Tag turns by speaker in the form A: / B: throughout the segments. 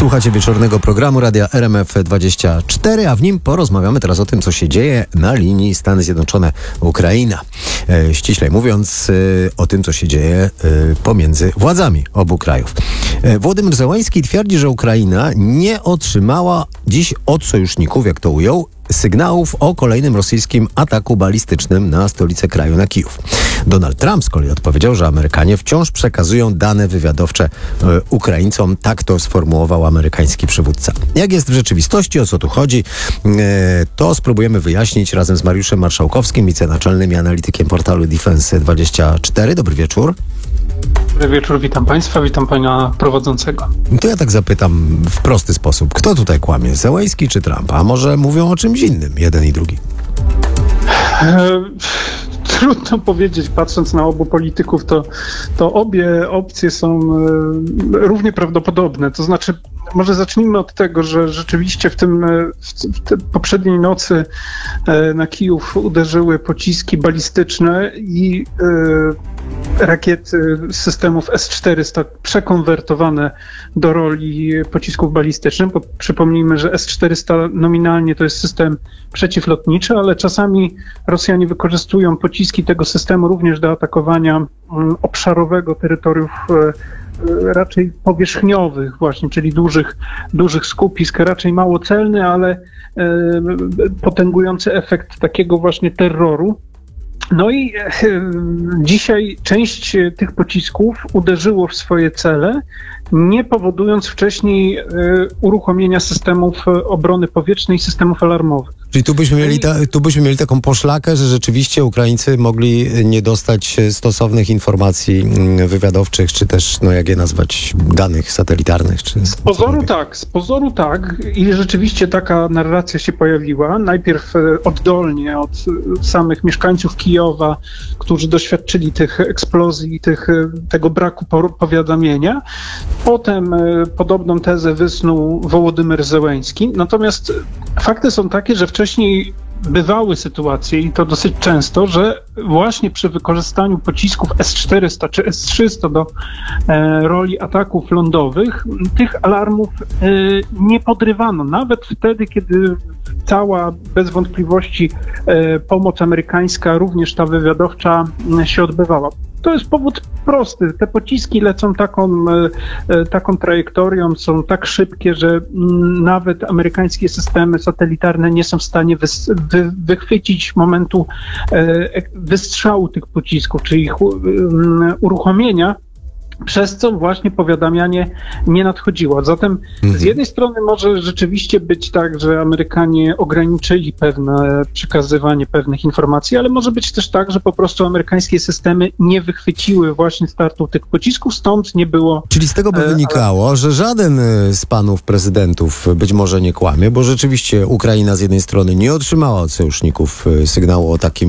A: Słuchacie wieczornego programu Radia RMF24, a w nim porozmawiamy teraz o tym, co się dzieje na linii Stany Zjednoczone-Ukraina. Ściślej mówiąc, o tym, co się dzieje pomiędzy władzami obu krajów. Wołodymyr Zełański twierdzi, że Ukraina nie otrzymała dziś od sojuszników, jak to ujął, sygnałów o kolejnym rosyjskim ataku balistycznym na stolicę kraju, na Kijów. Donald Trump z kolei odpowiedział, że Amerykanie wciąż przekazują dane wywiadowcze Ukraińcom. Tak to sformułował amerykański przywódca. Jak jest w rzeczywistości, o co tu chodzi, to spróbujemy wyjaśnić razem z Mariuszem Marszałkowskim, wicenaczelnym i analitykiem portalu Defense24. Dobry wieczór.
B: Dobry wieczór, witam Państwa, witam Pana prowadzącego.
A: To ja tak zapytam w prosty sposób. Kto tutaj kłamie? Zełański czy Trump? A może mówią o czymś innym, jeden i drugi?
B: Trudno powiedzieć, patrząc na obu polityków, to obie opcje są równie prawdopodobne. To znaczy, może zacznijmy od tego, że rzeczywiście w tej poprzedniej nocy na Kijów uderzyły pociski balistyczne i rakiety z systemów S-400 przekonwertowane do roli pocisków balistycznych, bo przypomnijmy, że S-400 nominalnie to jest system przeciwlotniczy, ale czasami Rosjanie wykorzystują pociski tego systemu również do atakowania obszarowego terytoriów raczej powierzchniowych właśnie, czyli dużych skupisk, raczej mało celny, ale potęgujący efekt takiego właśnie terroru. No i dzisiaj część tych pocisków uderzyło w swoje cele, nie powodując wcześniej uruchomienia systemów obrony powietrznej i systemów alarmowych.
A: Czyli tu byśmy mieli taką poszlakę, że rzeczywiście Ukraińcy mogli nie dostać stosownych informacji wywiadowczych, czy też, no jak je nazwać, danych satelitarnych. Czy
B: z pozoru tak. I rzeczywiście taka narracja się pojawiła. Najpierw oddolnie od samych mieszkańców Kijowa, którzy doświadczyli tych eksplozji, tego braku powiadomienia. Potem podobną tezę wysnuł Wołodymyr Zełański. Natomiast fakty są takie, że wcześniej bywały sytuacje, i to dosyć często, że właśnie przy wykorzystaniu pocisków S-400 czy S-300 do roli ataków lądowych tych alarmów nie podrywano. Nawet wtedy, kiedy cała, bez wątpliwości, pomoc amerykańska, również ta wywiadowcza, się odbywała. To jest powód prosty. Te pociski lecą taką trajektorią, są tak szybkie, że nawet amerykańskie systemy satelitarne nie są w stanie wychwycić momentu wystrzału tych pocisków, czy ich uruchomienia, przez co właśnie powiadamianie nie nadchodziło. Zatem z jednej strony może rzeczywiście być tak, że Amerykanie ograniczyli pewne przekazywanie pewnych informacji, ale może być też tak, że po prostu amerykańskie systemy nie wychwyciły właśnie startu tych pocisków, stąd nie było...
A: Czyli z tego by wynikało, że żaden z panów prezydentów być może nie kłamie, bo rzeczywiście Ukraina z jednej strony nie otrzymała od sojuszników sygnału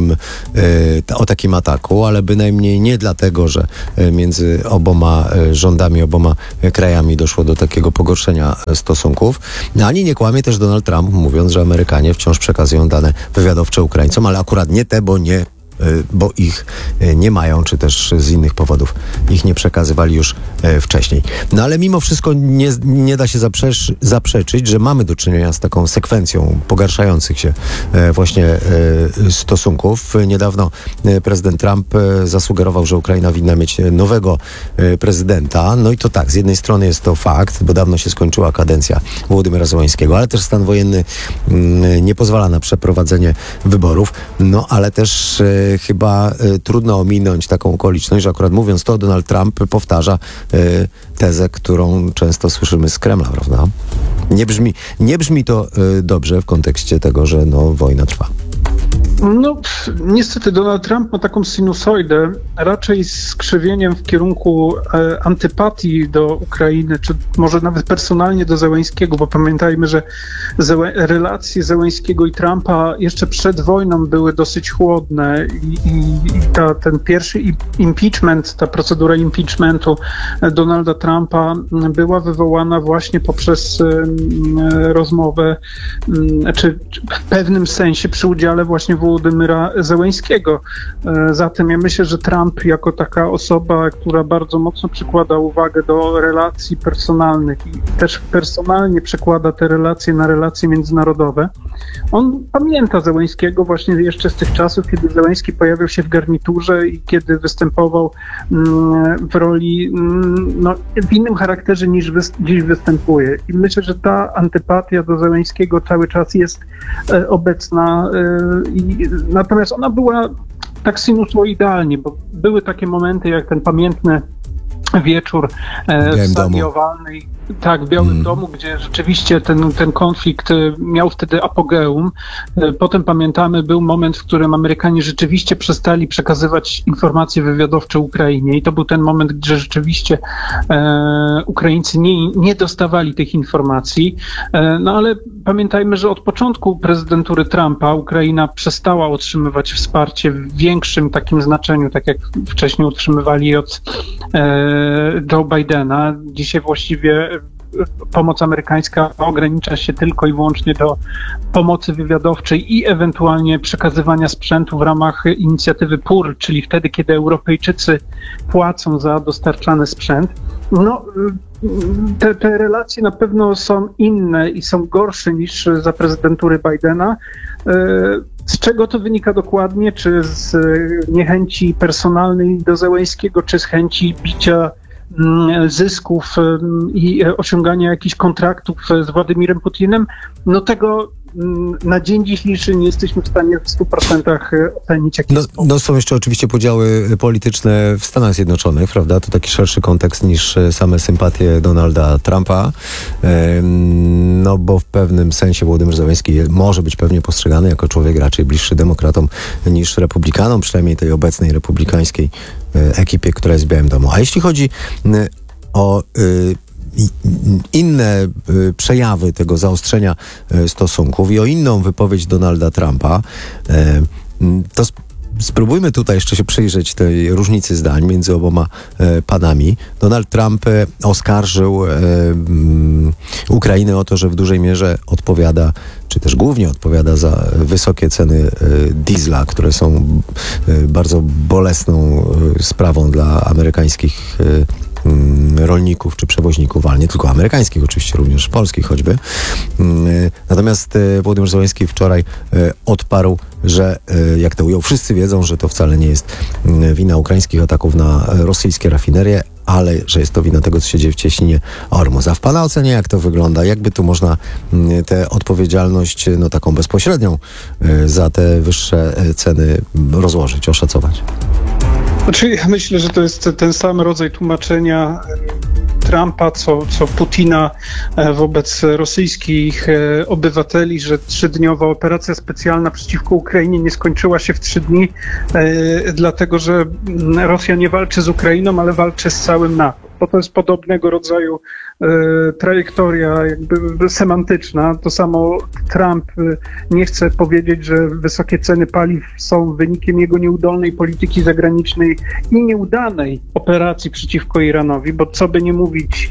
A: o takim ataku, ale bynajmniej nie dlatego, że między oboma rządami, oboma krajami doszło do takiego pogorszenia stosunków. Ani nie kłamie też Donald Trump, mówiąc, że Amerykanie wciąż przekazują dane wywiadowcze Ukraińcom, ale akurat nie te, bo ich nie mają, czy też z innych powodów ich nie przekazywali już wcześniej. No ale mimo wszystko nie da się zaprzeczyć, że mamy do czynienia z taką sekwencją pogarszających się właśnie stosunków. Niedawno prezydent Trump zasugerował, że Ukraina winna mieć nowego prezydenta. No i to tak, z jednej strony jest to fakt, bo dawno się skończyła kadencja Wołodymyra Zełańskiego, ale też stan wojenny nie pozwala na przeprowadzenie wyborów. No ale też chyba trudno ominąć taką okoliczność, że akurat mówiąc to, Donald Trump powtarza tezę, którą często słyszymy z Kremla, prawda? Nie brzmi to dobrze w kontekście tego, że wojna trwa.
B: No, niestety Donald Trump ma taką sinusoidę, raczej z krzywieniem w kierunku antypatii do Ukrainy, czy może nawet personalnie do Zełańskiego, bo pamiętajmy, że relacje Zełańskiego i Trumpa jeszcze przed wojną były dosyć chłodne i ten pierwszy impeachment, ta procedura impeachmentu Donalda Trumpa była wywołana właśnie poprzez rozmowę, czy w pewnym sensie przy udziale właśnie Wołodymyra Zełenskiego. Zatem ja myślę, że Trump jako taka osoba, która bardzo mocno przykłada uwagę do relacji personalnych i też personalnie przekłada te relacje na relacje międzynarodowe, on pamięta Zełenskiego właśnie jeszcze z tych czasów, kiedy Zełenski pojawiał się w garniturze i kiedy występował w roli w innym charakterze niż dziś występuje. I myślę, że ta antypatia do Zełenskiego cały czas jest obecna. Natomiast ona była tak sinusoidalnie, bo były takie momenty jak ten pamiętny wieczór w sali owalnej, tak, w Białym Domu, gdzie rzeczywiście ten konflikt miał wtedy apogeum. Potem pamiętamy, był moment, w którym Amerykanie rzeczywiście przestali przekazywać informacje wywiadowcze Ukrainie i to był ten moment, gdzie rzeczywiście Ukraińcy nie dostawali tych informacji. No ale pamiętajmy, że od początku prezydentury Trumpa Ukraina przestała otrzymywać wsparcie w większym takim znaczeniu, tak jak wcześniej otrzymywali od Joe Bidena. Dzisiaj właściwie pomoc amerykańska ogranicza się tylko i wyłącznie do pomocy wywiadowczej i ewentualnie przekazywania sprzętu w ramach inicjatywy PUR, czyli wtedy, kiedy Europejczycy płacą za dostarczany sprzęt. Te relacje na pewno są inne i są gorsze niż za prezydentury Bidena. Z czego to wynika dokładnie? Czy z niechęci personalnej do Zełenskiego, czy z chęci bicia zysków i osiągania jakichś kontraktów z Władimirem Putinem? No tego na dzień dzisiejszy nie jesteśmy w stanie w 100% ocenić.
A: Są jeszcze oczywiście podziały polityczne w Stanach Zjednoczonych, prawda? To taki szerszy kontekst niż same sympatie Donalda Trumpa. Bo w pewnym sensie Wołodymyr Zełenski może być pewnie postrzegany jako człowiek raczej bliższy demokratom niż republikanom, przynajmniej tej obecnej republikańskiej ekipie, która jest w Białym Domu. A jeśli chodzi o inne przejawy tego zaostrzenia stosunków i o inną wypowiedź Donalda Trumpa, to spróbujmy tutaj jeszcze się przyjrzeć tej różnicy zdań między oboma panami. Donald Trump oskarżył Ukrainę o to, że w dużej mierze odpowiada, czy też głównie odpowiada za wysokie ceny diesla, które są bardzo bolesną sprawą dla amerykańskich rolników czy przewoźników, ale nie tylko amerykańskich, oczywiście również polskich choćby. Natomiast Wołodymyr Zełenski wczoraj odparł, że jak to ujął, wszyscy wiedzą, że to wcale nie jest wina ukraińskich ataków na rosyjskie rafinerie, ale że jest to wina tego, co się dzieje w cieśninie Ormus. A w pana ocenie jak to wygląda? Jakby tu można tę odpowiedzialność, taką bezpośrednią za te wyższe ceny rozłożyć, oszacować?
B: Znaczy, ja myślę, że to jest ten sam rodzaj tłumaczenia Trumpa, co Putina wobec rosyjskich obywateli, że 3-dniowa operacja specjalna przeciwko Ukrainie nie skończyła się w 3 dni, dlatego że Rosja nie walczy z Ukrainą, ale walczy z całym NATO. Bo to jest podobnego rodzaju trajektoria jakby semantyczna. To samo Trump nie chce powiedzieć, że wysokie ceny paliw są wynikiem jego nieudolnej polityki zagranicznej i nieudanej operacji przeciwko Iranowi, bo co by nie mówić,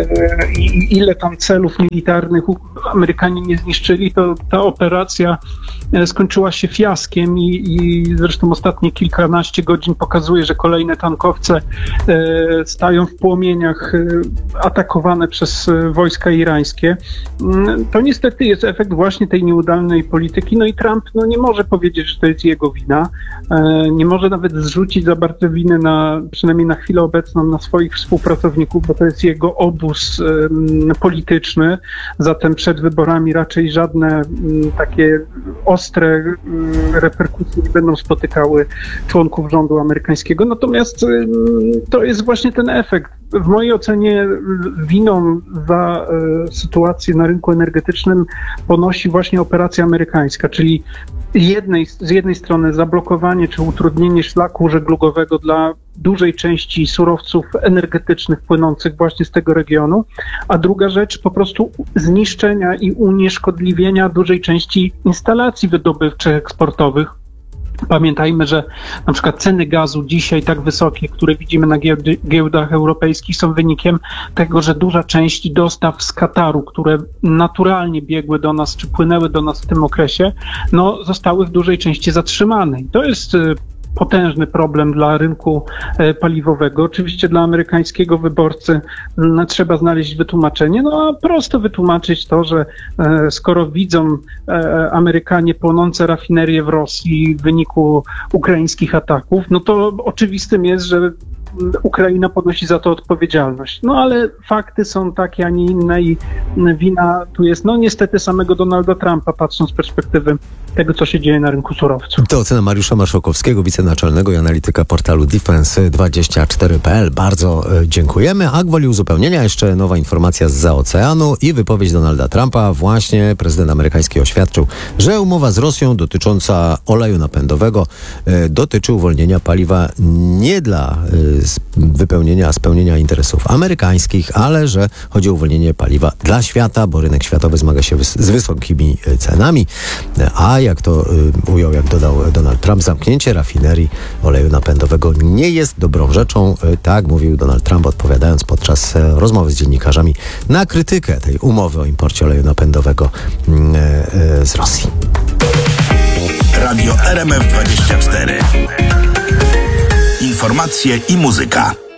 B: ile tam celów militarnych Amerykanie nie zniszczyli, to ta operacja skończyła się fiaskiem i zresztą ostatnie kilkanaście godzin pokazuje, że kolejne tankowce stają w płomieniach atakowane przez wojska irańskie. To niestety jest efekt właśnie tej nieudolnej polityki. No i Trump nie może powiedzieć, że to jest jego wina. Nie może nawet zrzucić za bardzo winy przynajmniej na chwilę obecną, na swoich współpracowników, bo to jest jego obóz polityczny. Zatem przed wyborami raczej żadne takie ostre reperkusje nie będą spotykały członków rządu amerykańskiego. Natomiast to jest właśnie ten efekt. W mojej ocenie winą za sytuację na rynku energetycznym ponosi właśnie operacja amerykańska, czyli z jednej strony zablokowanie czy utrudnienie szlaku żeglugowego dla dużej części surowców energetycznych płynących właśnie z tego regionu, a druga rzecz po prostu zniszczenia i unieszkodliwienia dużej części instalacji wydobywczych, eksportowych, Pamiętajmy, że na przykład ceny gazu dzisiaj tak wysokie, które widzimy na giełdach europejskich, są wynikiem tego, że duża część dostaw z Kataru, które naturalnie biegły do nas, czy płynęły do nas w tym okresie, zostały w dużej części zatrzymane. I to jest potężny problem dla rynku paliwowego. Oczywiście dla amerykańskiego wyborcy trzeba znaleźć wytłumaczenie, a prosto wytłumaczyć to, że skoro widzą Amerykanie płonące rafinerie w Rosji w wyniku ukraińskich ataków, to oczywistym jest, że Ukraina ponosi za to odpowiedzialność. Ale fakty są takie, a nie inne i wina tu jest niestety samego Donalda Trumpa, patrząc z perspektywy tego, co się dzieje na rynku surowców.
A: To ocena Mariusza Marszałkowskiego, wicenaczelnego i analityka portalu Defense24.pl. Bardzo dziękujemy. A gwoli uzupełnienia jeszcze nowa informacja zza oceanu i wypowiedź Donalda Trumpa. Właśnie prezydent amerykański oświadczył, że umowa z Rosją dotycząca oleju napędowego dotyczy uwolnienia paliwa nie dla spełnienia interesów amerykańskich, ale że chodzi o uwolnienie paliwa dla świata, bo rynek światowy zmaga się z wysokimi cenami. A jak to ujął, jak dodał Donald Trump, zamknięcie rafinerii oleju napędowego nie jest dobrą rzeczą. Tak mówił Donald Trump, odpowiadając podczas rozmowy z dziennikarzami na krytykę tej umowy o imporcie oleju napędowego z Rosji.
C: Radio RMF24. Informacje i muzyka.